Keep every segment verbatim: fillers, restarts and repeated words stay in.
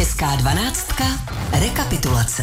Česká dvanáctka. Rekapitulace.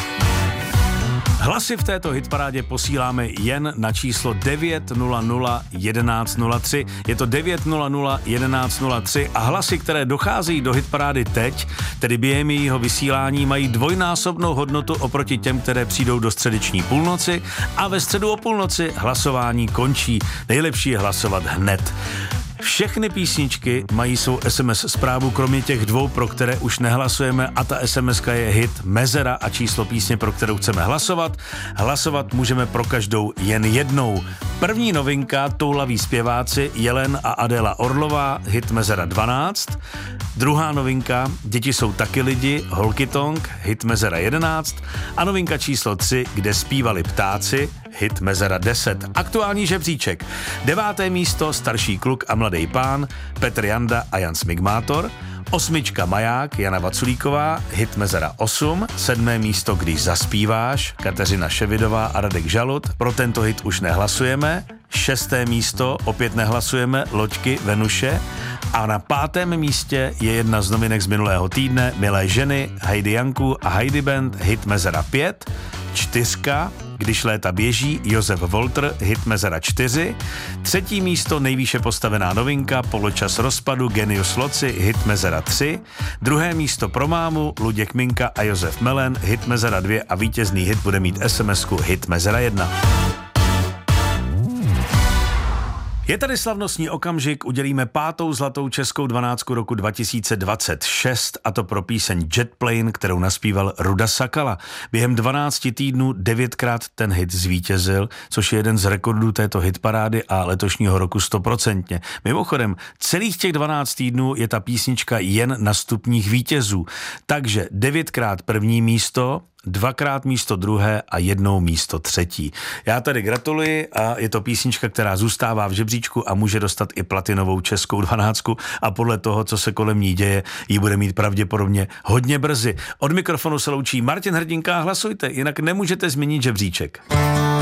Hlasy v této hitparádě posíláme jen na číslo devět nula nula jedenáct nula tři. Je to devět nula nula jedenáct nula tři a hlasy, které docházejí do hitparády teď, tedy během jejího vysílání, mají dvojnásobnou hodnotu oproti těm, které přijdou do středeční půlnoci a ve středu o půlnoci hlasování končí. Nejlepší je hlasovat hned. Všechny písničky mají svou es em es zprávu, kromě těch dvou, pro které už nehlasujeme, a ta SMSka je hit Mezera a číslo písně, pro kterou chceme hlasovat. Hlasovat můžeme pro každou jen jednou. První novinka, Toulaví zpěváci, Jelen a Adéla Orlová, hit Mezera dvanáct. Druhá novinka, Děti jsou taky lidi, Holkytong, hit Mezera jedenáct. A novinka číslo tři, Kde zpívali ptáci, hit Mezera deset. Aktuální žebříček. Deváté místo, Starší kluk a mladý pán, Petr Janda a Jan Smigmátor. Osmička Maják, Jana Vaculíková, hit Mezera osm. Sedmé místo Když zaspíváš, Kateřina Ševidová a Radek Žalud. Pro tento hit už nehlasujeme. Šesté místo, opět nehlasujeme, Loďky, Venuše. A na pátém místě je jedna z novinek z minulého týdne, Milé ženy, Heidi Janku a Heidi Band, hit Mezera pět. Čtyřka, Když léta běží, Josef Volter, hit Mezera čtyři. Třetí místo, nejvýše postavená novinka, Poločas rozpadu, Genius Loci, hit Mezera tři. Druhé místo pro mámu, Luděk Minka a Josef Melen, hit Mezera dva a vítězný hit bude mít SMSku hit Mezera jedna. Je tady slavnostní okamžik, udělíme pátou zlatou českou dvanáctku roku dva tisíce dvacet šest, a to pro píseň Jet Plane, kterou naspíval Ruda Sakala. Během dvanácti týdnů devětkrát ten hit zvítězil, což je jeden z rekordů této hitparády a letošního roku stoprocentně. Mimochodem, celých těch dvanáct týdnů je ta písnička jen na stupních vítězů. Takže devětkrát první místo, dvakrát místo druhé a jednou místo třetí. Já tady gratuluji a je to písnička, která zůstává v žebříčku a může dostat i platinovou českou dvanáctku a podle toho, co se kolem ní děje, ji bude mít pravděpodobně hodně brzy. Od mikrofonu se loučí Martin Hrdinka, hlasujte, jinak nemůžete změnit žebříček.